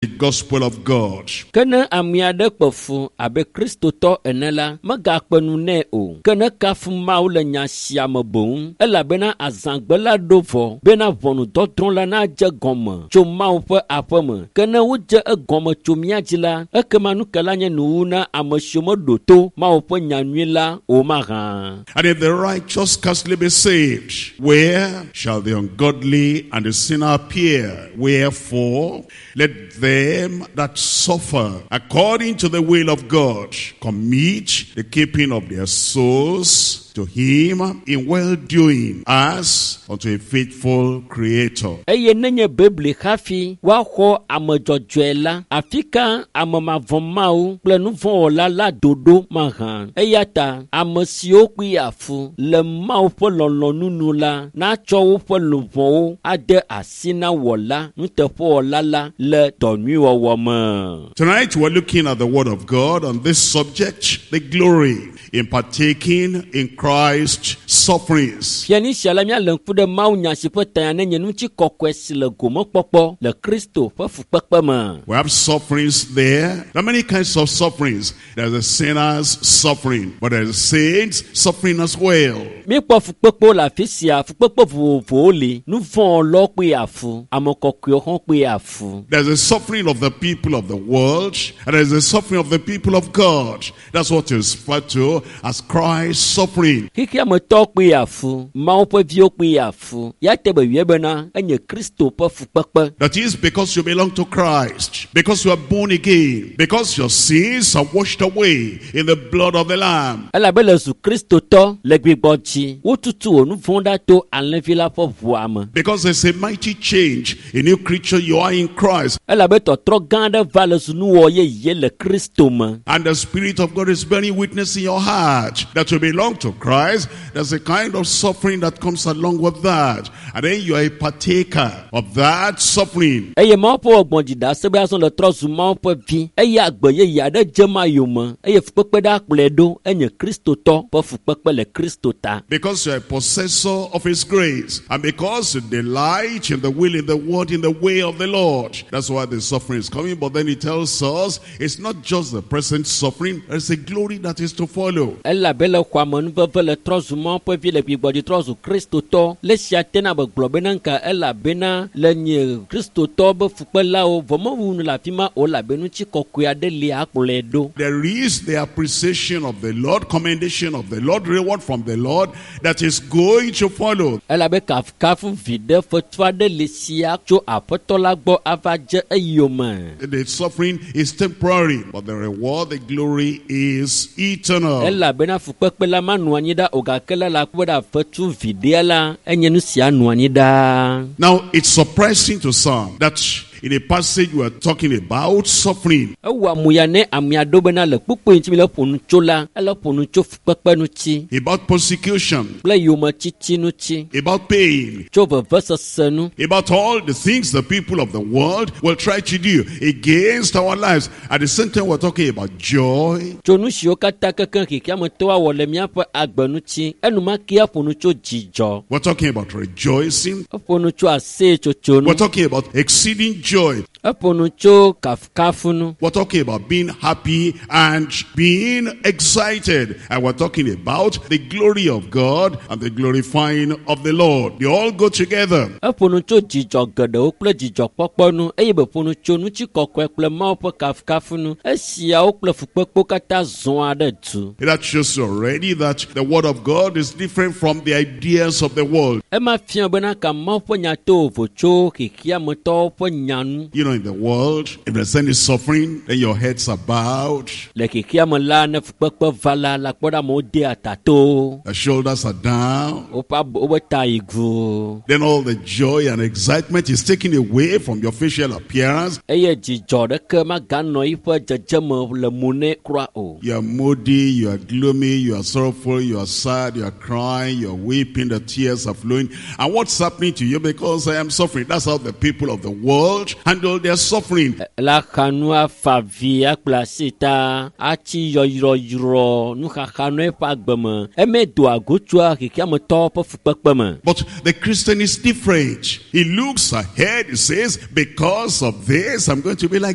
the gospel of God. Kene amiade kpefu abe Kristo to enela magakpenu ne o. Kene kafu mau le nyasia mebon. Elabena azangbela dovo. Bena vonu dodron la na je gome. Tso mau pe apeme. Kene wuje e gome tso miadzila. Ekemanu kelanye nuuna ameshome doto. Mau pe nyanuela o maran. And if the righteous scarcely be saved, where shall the ungodly and the sinner appear? Wherefore, let them that suffer according to the will of God commit the keeping of their souls to him in well-doing as unto a faithful creator. Eye nenye Bibli hafi wako amejojuela afika amemavomau plenuvon la dodo mahan. Eyata amesio kuyafu le mau pe lolonunu la na chowu pe luvon ade asina wola ntepo la le donu wome. Tonight we're looking at the word of God on this subject, the glory in partaking in Christ's sufferings. Fiani shalamia lenkude mau nyasipo tayane nyenuchi kokwesi le gomo popo le Kristo pe fupekpema. We have sufferings there. There are many kinds of sufferings. There's a sinner's suffering, but there's a saint's suffering as well. Mi po fupekpo la fisia fupekpo vovoli nu von lo pe afu amokokyo hon pe afu. There's a suffering of the people of the world, and there's a suffering of the people of God. That's what is referred to as Christ's suffering. Kiki amoto pe afu mau pe vio pe afu ya tebe wiebena enye Kristo pe fupekpe. That is because you belong to Christ, because you are born again, because your sins are washed away in the blood of the Lamb. Ela bele su Kristo to le gbigbochi ututu onu fonda to anlevila po vuame. Because there's a mighty change, a new creature you are in Christ. Ela beto tro gande vale su nu oye ye le Kristo me. And the Spirit of God is bearing witness in your heart that you belong to Christ. There's a kind of suffering that comes along with that. And then you are a partaker of that suffering. Eye mau po ogbonjida sebe ason le tro su mau po vi. Eye agboye ya de jema yoma. Eye fupekpe da pledo enye Kristo to po fupekpe le Kristo ta. Because you are a possessor of His grace. And because you delight in the will, in the word, in the way of the Lord. That's why the suffering is coming. But then He tells us it's not just the present suffering. There's a glory that is to follow. Ela bele kwa monu veve le tro su mau po vi le gbigboji tro su Kristo to. Le siatena be globenanka ela bena le nye Kristo to be fupela o vomo wunu la fima o la benu chi kokuya de le akledo. There is the appreciation of the Lord, commendation of the Lord, reward from the Lord that is going to follow. Ela be kafu vide fotwa de le sia cho apotola gbo avaje eyoma. The suffering is temporary, but the reward, the glory is eternal. Ela bena fupekpe la manuanyida ogakela la kweda fotu vide la enyenu sia nuanyida. Now, it's surprising to some that in a passage we are talking about suffering, Ewa muyane amiado bena le pupu intimi le ponu chola ele ponu cho fupekpe nu chi about persecution, ple yoma chichi nu chi about pain, cho vevese senu about all the things the people of the world will try to do against our lives. At the same time, we're talking about joy. cho nu shio kata keken kikia mtoa wole miape agbenu chi enuma kia ponu cho jijo We're talking about rejoicing. ponu cho ase cho chonu We're talking about exceeding joy. ponu cho kafunu. We're talking about being happy and being excited. And we're talking about the glory of God and the glorifying of the Lord. They all go together. Ponu cho jijo gede o kple jijo kpɔkpɔnu eye be ponu cho nu chi kɔkɔe kple mawo ƒe kafukafunu esiawo kple fukpekpo kata zɔn aɖe tu. That shows you already that the word of God is different from the ideas of the world. Ema fia bena ka mawo ƒe nya to vo tso xexia metɔwo ƒe nyanu. You know, in the world, if there's any suffering, then your heads are bowed, Le xexia me la ne fukpekpe va la kpɔɖe amewo de atato. the shoulders are down. Wobe ta yi gu. Then all the joy and excitement is taken away from your facial appearance. Eye dzidzɔ ɖeke maganɔ yiƒe dzedzeme le mo ne kura o. You are moody, you are gloomy, you are sorrowful, you are sad, you are crying, you are weeping, the tears are flowing. And what's happening to you? Because I am suffering. That's how the people of the world handle their suffering. La xanua favi akpla sita achi yɔyrɔyrɔ nuxaxanu eƒe agbeme eme do agotua xixiametɔ ƒe fukpekpe me. But the Christian is different. He looks ahead, he says, because of this, I'm going to be like